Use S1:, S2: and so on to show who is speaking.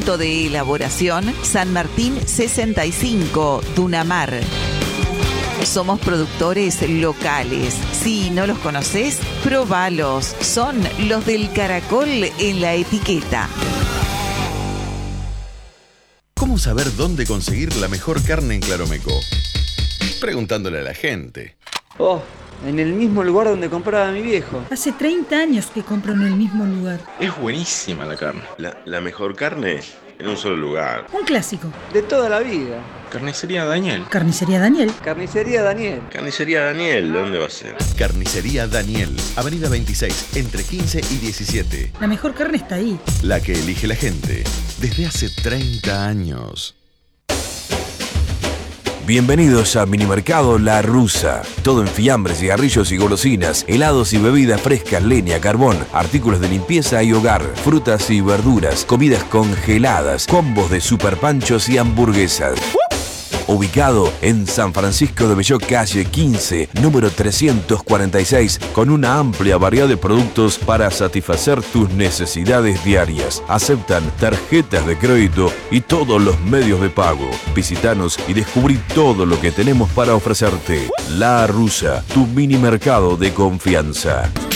S1: Punto de elaboración, San Martín 65, Dunamar. Somos productores locales. Si no los conoces, probalos. Son los del caracol en la etiqueta.
S2: ¿Cómo saber dónde conseguir la mejor carne en Claromeco? Preguntándole a la gente.
S3: Oh, en el mismo lugar donde compraba mi viejo.
S4: Hace 30 años que compro en el mismo lugar.
S5: Es buenísima la carne.
S6: La mejor carne en un solo lugar.
S4: Un clásico.
S3: De toda la vida.
S5: Carnicería Daniel.
S4: Carnicería Daniel.
S3: Carnicería Daniel.
S6: Carnicería Daniel, ¿dónde va a ser?
S2: Carnicería Daniel, Avenida 26, entre 15 y 17.
S4: La mejor carne está ahí.
S2: La que elige la gente, desde hace 30 años.
S7: Bienvenidos a Minimercado La Rusa. Todo en fiambres, cigarrillos y golosinas, helados y bebidas frescas, leña, carbón, artículos de limpieza y hogar, frutas y verduras, comidas congeladas, combos de superpanchos y hamburguesas. Ubicado en San Francisco de Belló, calle 15, número 346, con una amplia variedad de productos para satisfacer tus necesidades diarias. Aceptan tarjetas de crédito y todos los medios de pago. Visítanos y descubrí todo lo que tenemos para ofrecerte. La Rusa, tu mini mercado de confianza.